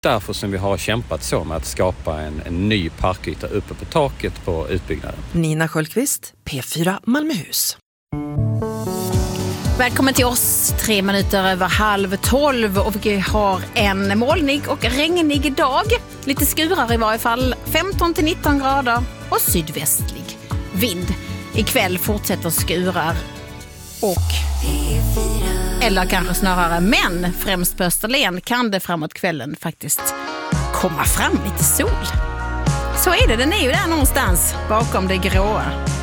Därför som vi har kämpat så med att skapa en ny parkyta uppe på taket på utbyggnaden. Nina Sköldqvist, P4 Malmöhus. Välkommen till oss, 3 minuter över 11:30 och vi har en molnig och regnig dag. Lite skurar i varje fall, 15-19 grader och sydvästlig vind. Ikväll fortsätter skurar eller kanske snarare, men främst på Österlen kan det framåt kvällen faktiskt komma fram lite sol. Så är det, den är ju där någonstans bakom det gråa.